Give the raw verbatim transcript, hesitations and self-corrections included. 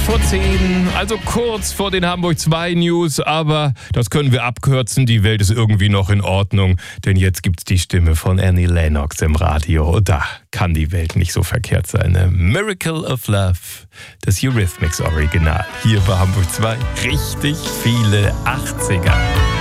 vor zehn, also kurz vor den Hamburg zwei News, aber das können wir abkürzen, die Welt ist irgendwie noch in Ordnung, denn jetzt gibt's die Stimme von Annie Lennox im Radio. Da kann die Welt nicht so verkehrt sein. Ne? Miracle of Love, das Eurythmics Original, hier bei Hamburg zwei, richtig viele achtziger.